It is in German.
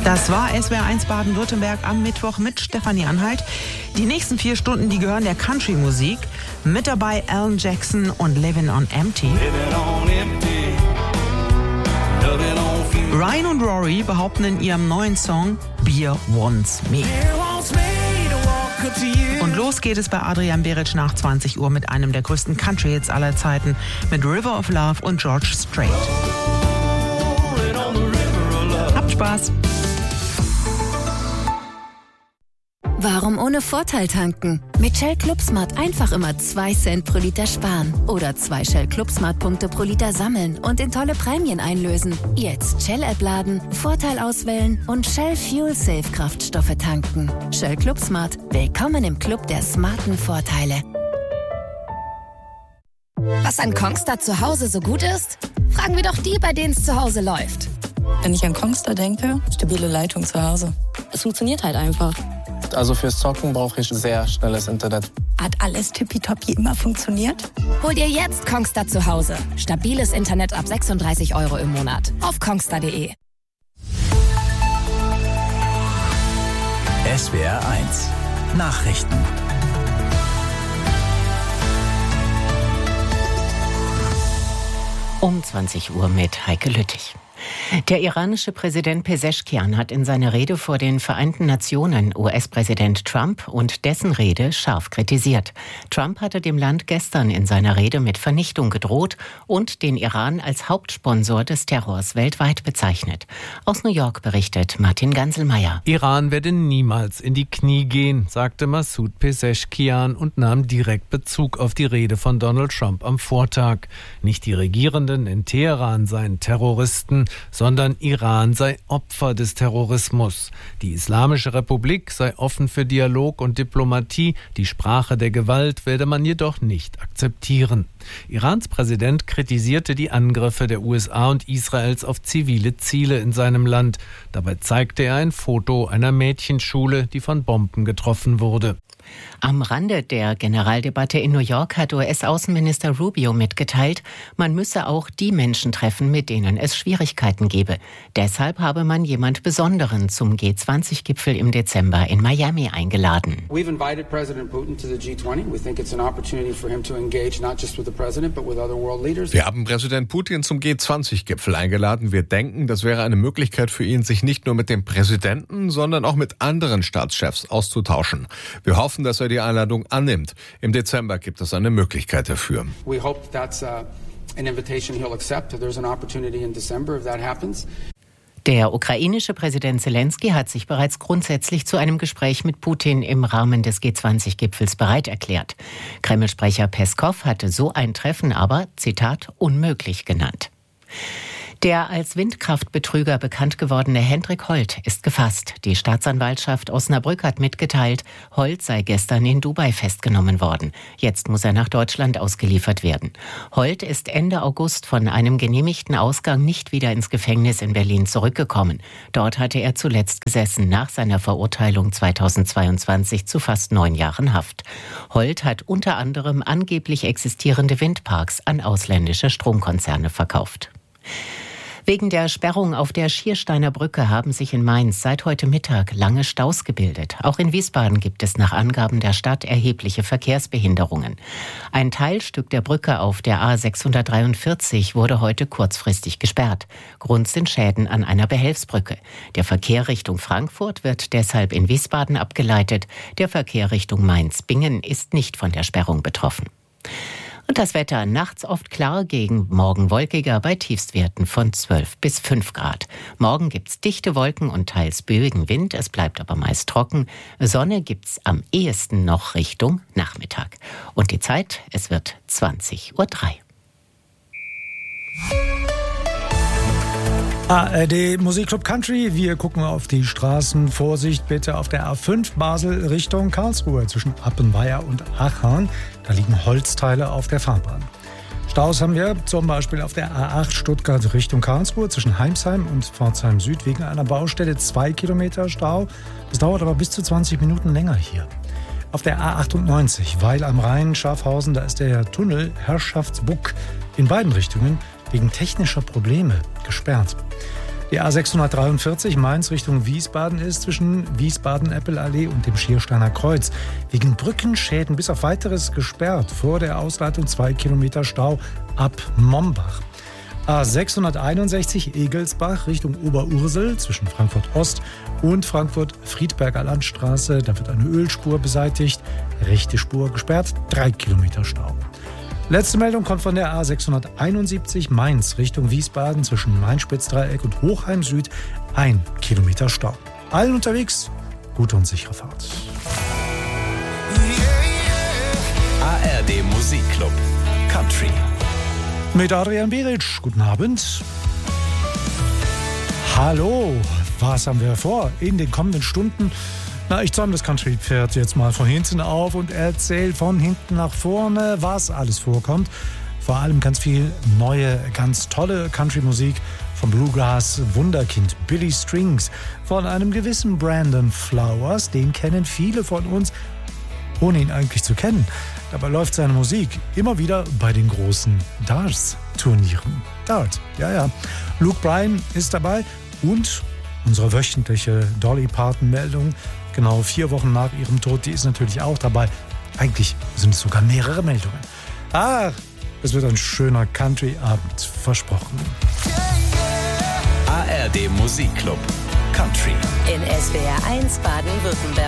Das war SWR1 Baden-Württemberg am Mittwoch mit Stefanie Anhalt. Die nächsten 4 Stunden, die gehören der Country-Musik. Mit dabei Alan Jackson und Living on Empty. Ryan und Rory behaupten in ihrem neuen Song Beer Wants Me. Und los geht es bei Adrian Beric nach 20 Uhr mit einem der größten Country-Hits aller Zeiten, mit River of Love und George Strait. Habt Spaß! Warum ohne Vorteil tanken? Mit Shell Club Smart einfach immer 2 Cent pro Liter sparen. Oder 2 Shell Club Smart Punkte pro Liter sammeln und in tolle Prämien einlösen. Jetzt Shell-App laden, Vorteil auswählen und Shell Fuel Safe Kraftstoffe tanken. Shell Club Smart. Willkommen im Club der smarten Vorteile. Was an Kongstar zu Hause so gut ist? Fragen wir doch die, bei denen es zu Hause läuft. Wenn ich an Kongstar denke, stabile Leitung zu Hause. Es funktioniert halt einfach. Also fürs Zocken brauche ich sehr schnelles Internet. Hat alles tippitoppi immer funktioniert? Hol dir jetzt Kongstar zu Hause. Stabiles Internet ab 36 € im Monat. Auf kongstar.de. SWR1 Nachrichten. Um 20 Uhr mit Heike Lüttich. Der iranische Präsident Pezeshkian hat in seiner Rede vor den Vereinten Nationen US-Präsident Trump und dessen Rede scharf kritisiert. Trump hatte dem Land gestern in seiner Rede mit Vernichtung gedroht und den Iran als Hauptsponsor des Terrors weltweit bezeichnet. Aus New York berichtet Martin Ganselmeier. Iran werde niemals in die Knie gehen, sagte Masoud Pezeshkian und nahm direkt Bezug auf die Rede von Donald Trump am Vortag. Nicht die Regierenden in Teheran seien Terroristen, sondern Iran sei Opfer des Terrorismus. Die Islamische Republik sei offen für Dialog und Diplomatie, die Sprache der Gewalt werde man jedoch nicht akzeptieren. Irans Präsident kritisierte die Angriffe der USA und Israels auf zivile Ziele in seinem Land. Dabei zeigte er ein Foto einer Mädchenschule, die von Bomben getroffen wurde. Am Rande der Generaldebatte in New York hat US-Außenminister Rubio mitgeteilt, man müsse auch die Menschen treffen, mit denen es Schwierigkeiten gebe. Deshalb habe man jemand Besonderen zum G20-Gipfel im Dezember in Miami eingeladen. Wir haben Präsident Putin zum G20-Gipfel eingeladen. Wir denken, das wäre eine Möglichkeit für ihn, sich nicht nur mit dem Präsidenten, sondern auch mit anderen Staatschefs auszutauschen. Wir hoffen, dass er die Einladung annimmt. Im Dezember gibt es eine Möglichkeit dafür. Der ukrainische Präsident Zelensky hat sich bereits grundsätzlich zu einem Gespräch mit Putin im Rahmen des G20-Gipfels bereit erklärt. Kreml-Sprecher Peskow hatte so ein Treffen aber, Zitat, unmöglich genannt. Der als Windkraftbetrüger bekannt gewordene Hendrik Holt ist gefasst. Die Staatsanwaltschaft Osnabrück hat mitgeteilt, Holt sei gestern in Dubai festgenommen worden. Jetzt muss er nach Deutschland ausgeliefert werden. Holt ist Ende August von einem genehmigten Ausgang nicht wieder ins Gefängnis in Berlin zurückgekommen. Dort hatte er zuletzt gesessen, nach seiner Verurteilung 2022 zu fast 9 Jahren Haft. Holt hat unter anderem angeblich existierende Windparks an ausländische Stromkonzerne verkauft. Wegen der Sperrung auf der Schiersteiner Brücke haben sich in Mainz seit heute Mittag lange Staus gebildet. Auch in Wiesbaden gibt es nach Angaben der Stadt erhebliche Verkehrsbehinderungen. Ein Teilstück der Brücke auf der A643 wurde heute kurzfristig gesperrt. Grund sind Schäden an einer Behelfsbrücke. Der Verkehr Richtung Frankfurt wird deshalb in Wiesbaden abgeleitet. Der Verkehr Richtung Mainz-Bingen ist nicht von der Sperrung betroffen. Und das Wetter nachts oft klar, gegen morgen wolkiger bei Tiefstwerten von 12 bis 5 Grad. Morgen gibt's dichte Wolken und teils böigen Wind, es bleibt aber meist trocken. Sonne gibt's am ehesten noch Richtung Nachmittag. Und die Zeit, es wird 20:03 Uhr. ARD Musikclub Country, wir gucken auf die Straßen. Vorsicht bitte auf der A5 Basel Richtung Karlsruhe zwischen Appenweier und Achern. Da liegen Holzteile auf der Fahrbahn. Staus haben wir zum Beispiel auf der A8 Stuttgart Richtung Karlsruhe zwischen Heimsheim und Pforzheim Süd wegen einer Baustelle 2 Kilometer Stau. Das dauert aber bis zu 20 Minuten länger hier. Auf der A98 Weil am Rhein Schaffhausen, da ist der Tunnel Herrschaftsbuck in beiden Richtungen wegen technischer Probleme gesperrt. Die A643 Mainz Richtung Wiesbaden ist zwischen Wiesbaden-Eppelallee und dem Schiersteiner Kreuz wegen Brückenschäden bis auf Weiteres gesperrt. Vor der Ausleitung 2 Kilometer Stau ab Mombach. A661 Egelsbach Richtung Oberursel zwischen Frankfurt Ost und Frankfurt-Friedberger Landstraße. Da wird eine Ölspur beseitigt, rechte Spur gesperrt, 3 Kilometer Stau. Letzte Meldung kommt von der A671 Mainz Richtung Wiesbaden zwischen Main-Spitz-Dreieck und Hochheim Süd, 1 Kilometer Stau. Allen unterwegs, gute und sichere Fahrt. ARD Musikclub Country. Mit Adrian Beric, guten Abend. Hallo, was haben wir vor in den kommenden Stunden? Na, ich zäume das Country-Pferd jetzt mal von hinten auf und erzähle von hinten nach vorne, was alles vorkommt. Vor allem ganz viel neue, ganz tolle Country-Musik vom Bluegrass-Wunderkind Billy Strings, von einem gewissen Brandon Flowers, den kennen viele von uns, ohne ihn eigentlich zu kennen. Dabei läuft seine Musik immer wieder bei den großen Darts-Turnieren. Dart, ja. Luke Bryan ist dabei und unsere wöchentliche Dolly Parton-Meldung, genau 4 Wochen nach ihrem Tod, die ist natürlich auch dabei. Eigentlich sind es sogar mehrere Meldungen. Es wird ein schöner Country-Abend, versprochen. ARD Musikclub Country. In SWR 1 Baden-Württemberg.